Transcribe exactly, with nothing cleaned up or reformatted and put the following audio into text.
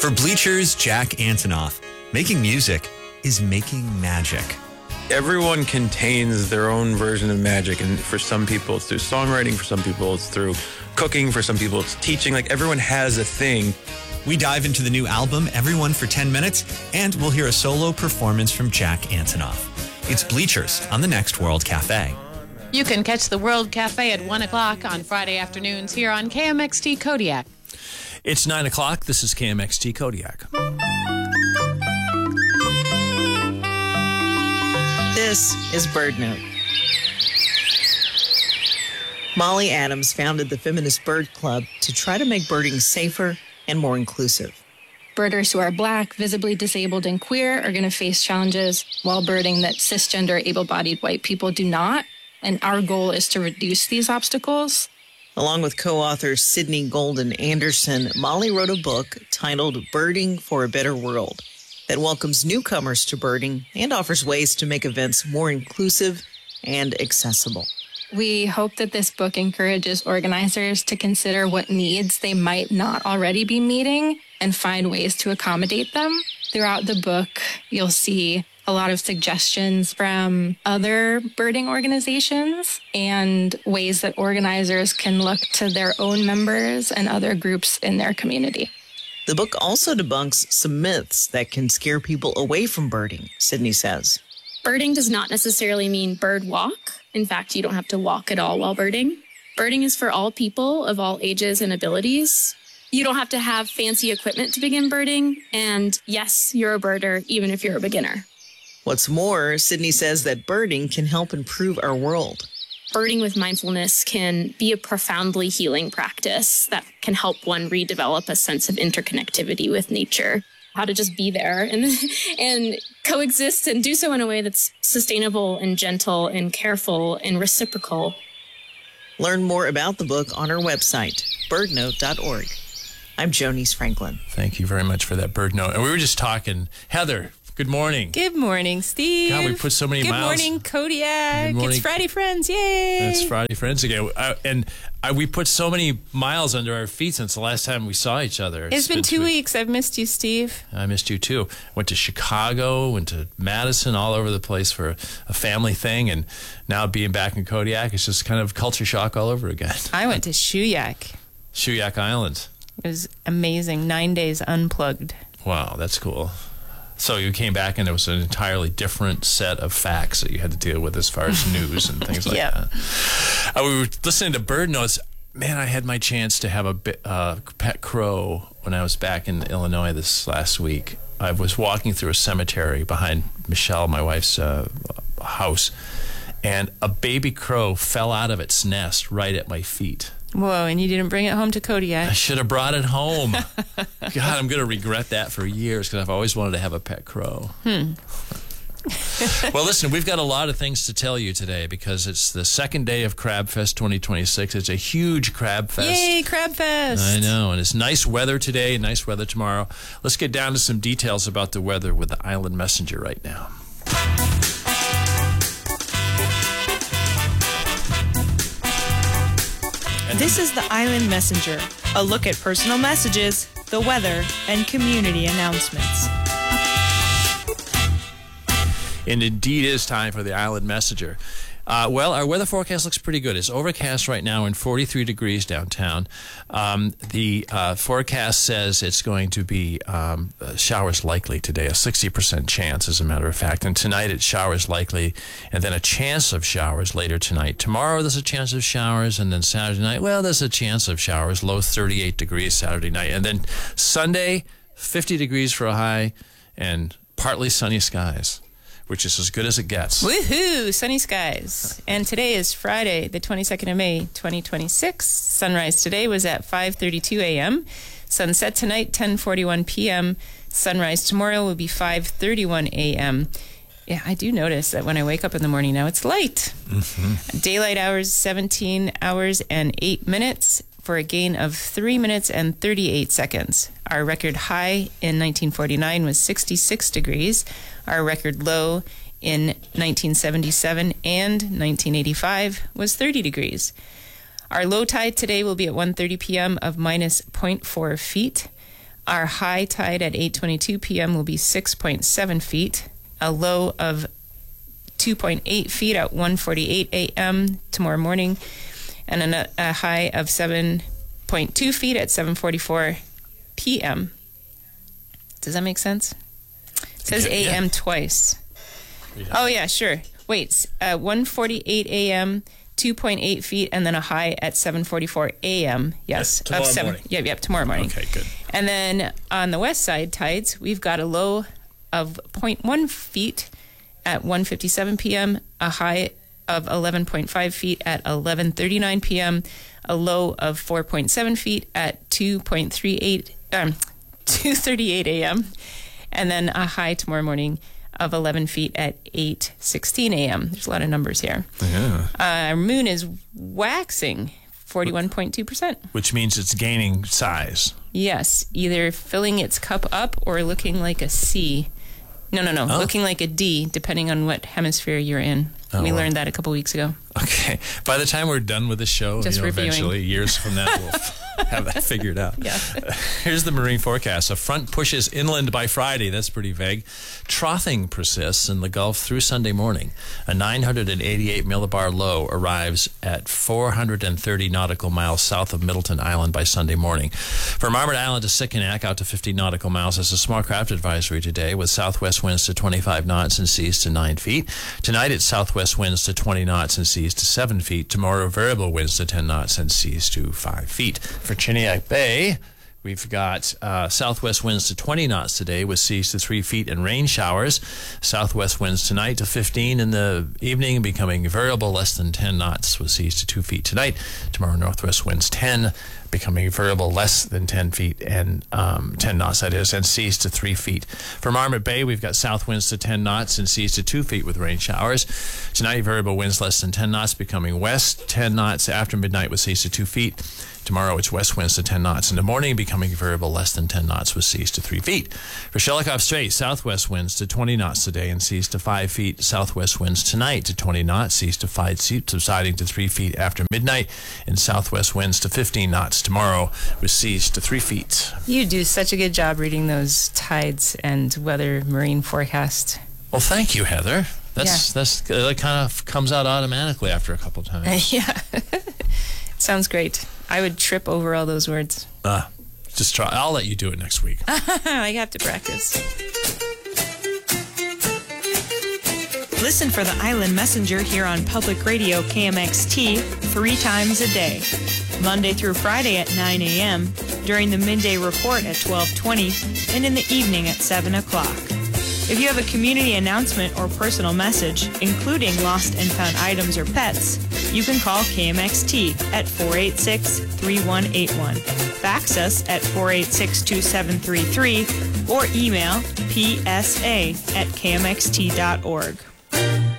For Bleachers, Jack Antonoff, making music is making magic. Everyone contains their own version of magic, and for some people it's through songwriting, for some people it's through cooking, for some people it's teaching. Like, everyone has a thing. We dive into the new album, Everyone for ten minutes, and we'll hear a solo performance from Jack Antonoff. It's Bleachers on the Next World Cafe. You can catch the World Cafe at one o'clock on Friday afternoons here on K M X T Kodiak. It's nine o'clock. This is K M X T Kodiak. This is Bird Note. Molly Adams founded the Feminist Bird Club to try to make birding safer and more inclusive. Birders who are Black, visibly disabled, and queer are going to face challenges while birding that cisgender, able-bodied white people do not. And our goal is to reduce these obstacles. Along with co-author Sydney Golden Anderson, Molly wrote a book titled Birding for a Better World that welcomes newcomers to birding and offers ways to make events more inclusive and accessible. We hope that this book encourages organizers to consider what needs they might not already be meeting and find ways to accommodate them. Throughout the book, you'll see a lot of suggestions from other birding organizations and ways that organizers can look to their own members and other groups in their community. The book also debunks some myths that can scare people away from birding, Sydney says. Birding does not necessarily mean bird walk. In fact, you don't have to walk at all while birding. Birding is for all people of all ages and abilities. You don't have to have fancy equipment to begin birding. And yes, you're a birder, even if you're a beginner. What's more, Sydney says that birding can help improve our world. Birding with mindfulness can be a profoundly healing practice that can help one redevelop a sense of interconnectivity with nature. How to just be there and and coexist and do so in a way that's sustainable and gentle and careful and reciprocal. Learn more about the book on our website, bird note dot org. I'm Jonice Franklin. Thank you very much for that bird note. And we were just talking. Heather, good morning. Good morning, Steve. God, we put so many Good miles. morning, Kodiak. Good morning. It's Friday Friends. Yay. It's Friday Friends again. Uh, and uh, we put so many miles under our feet since the last time we saw each other. it's, it's been, been two weeks. I've missed you, Steve. I missed you, too. Went to Chicago, went to Madison, all over the place for a family thing. And now being back in Kodiak, it's just kind of culture shock all over again. I went to Shuyak. Shuyak Island. It was amazing. Nine days unplugged. Wow, that's cool. So you came back and it was an entirely different set of facts that you had to deal with as far as news and things like yeah. that. Uh, we were listening to bird notes. Man, I had my chance to have a bit, uh, pet crow when I was back in Illinois this last week. I was walking through a cemetery behind Michelle, my wife's uh, house, and a baby crow fell out of its nest right at my feet. Whoa, and you didn't bring it home to I Kodiak. should have brought it home. God, I'm going to regret that for years because I've always wanted to have a pet crow. Hmm. Well, listen, we've got a lot of things to tell you today because it's the second day of Crab Fest twenty twenty-six. It's a huge Crab Fest. Yay, Crab Fest. I know, and it's nice weather today, nice weather tomorrow. Let's get down to some details about the weather with the Island Messenger right now. This is the Island Messenger, a look at personal messages, the weather, and community announcements. And indeed, it is time for the Island Messenger. Uh, well, our weather forecast looks pretty good. It's overcast right now and forty-three degrees downtown. Um, the uh, forecast says it's going to be um, showers likely today, a sixty percent chance, as a matter of fact. And tonight it's showers likely, and then a chance of showers later tonight. Tomorrow there's a chance of showers, and then Saturday night, well, there's a chance of showers, low thirty-eight degrees Saturday night. And then Sunday, fifty degrees for a high, and partly sunny skies, which is as good as it gets. Woohoo! Sunny skies. And today is Friday, the twenty-second of May, twenty twenty-six. Sunrise today was at five thirty-two a.m. Sunset tonight, ten forty-one p.m. Sunrise tomorrow will be five thirty-one a.m. Yeah, I do notice that when I wake up in the morning now, it's light. Mm-hmm. Daylight hours, seventeen hours and eight minutes for a gain of three minutes and thirty-eight seconds. Our record high in nineteen forty-nine was sixty-six degrees. Our record low in nineteen seventy-seven and nineteen eighty-five was thirty degrees. Our low tide today will be at one thirty p.m. of minus zero point four feet. Our high tide at eight twenty-two p.m. will be six point seven feet, a low of two point eight feet at one forty-eight a.m. tomorrow morning, and a, a high of seven point two feet at seven forty-four p.m. Does that make sense? It says Yeah, a m yeah. twice. Oh, yeah, sure. Wait, uh, one forty-eight a.m., two point eight feet, and then a high at seven forty-four a.m. Yes. Yes, tomorrow of seven, morning. Yep, yep, tomorrow morning. Okay, good. And then on the west side tides, we've got a low of zero point one feet at one fifty-seven p.m., a high of eleven point five feet at eleven thirty-nine p.m., a low of four point seven feet at two point three eight, um, two thirty-eight a.m., and then a high tomorrow morning of eleven feet at eight sixteen a.m. There's a lot of numbers here. Yeah. Uh, our moon is waxing forty-one point two percent. Which means it's gaining size. Yes, either filling its cup up or looking like a C. No, no, no, Oh. looking like a D, depending on what hemisphere you're in. Oh, we wow. learned that a couple weeks ago. Okay. By the time we're done with the show, Just you know, reviewing. eventually, years from now, we'll have that figured out. Yeah. Here's the marine forecast. A front pushes inland by Friday. That's pretty vague. Troughing persists in the Gulf through Sunday morning. A nine hundred eighty-eight millibar low arrives at four hundred thirty nautical miles south of Middleton Island by Sunday morning. From Marmot Island to Sikanak out to fifty nautical miles. There's a small craft advisory today with southwest winds to twenty-five knots and seas to nine feet. Tonight it's southwest winds to twenty knots and seas to seven feet. Tomorrow variable winds to ten knots and seas to five feet. For Chiniak Bay, we've got uh, southwest winds to twenty knots today with seas to three feet and rain showers. Southwest winds tonight to fifteen in the evening, becoming variable less than ten knots with seas to two feet tonight. Tomorrow northwest winds ten, becoming variable less than ten feet and um, ten knots, that is, and seas to three feet. For Marmot Bay, we've got south winds to ten knots and seas to two feet with rain showers. Tonight, variable winds less than ten knots, becoming west ten knots after midnight with seas to two feet. Tomorrow, it's west winds to ten knots in the morning, becoming variable less than ten knots with seas to three feet. For Shelikof Strait, southwest winds to twenty knots today and seas to five feet. Southwest winds tonight to twenty knots, seas to five feet, subsiding to three feet after midnight. And southwest winds to fifteen knots tomorrow with seas to three feet. You do such a good job reading those tides and weather marine forecast. Well, thank you, Heather. That's Yeah. that's that kind of comes out automatically after a couple times. Yeah. Sounds great. I would trip over all those words. Uh, just try. I'll let you do it next week. I have to practice. Listen for the Island Messenger here on Public Radio K M X T three times a day, Monday through Friday at nine a.m., during the midday report at twelve twenty, and in the evening at seven o'clock. If you have a community announcement or personal message, including lost and found items or pets, you can call K M X T at four eight six, three one eight one, fax us at four eight six, two seven three three, or email p s a at k m x t dot org.